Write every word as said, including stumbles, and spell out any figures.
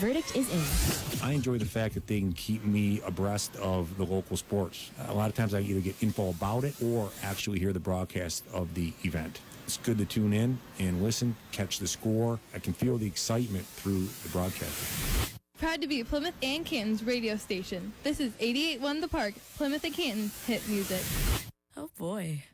verdict is in. I enjoy the fact that they can keep me abreast of the local sports. A lot of times I either get info about it or actually hear the broadcast of the event. It's good to tune in and listen, catch the score. I can feel the excitement through the broadcast. Proud to be Plymouth and Canton's radio station. This is eighty-eight point one The Park, Plymouth and Canton's hit music. Oh boy.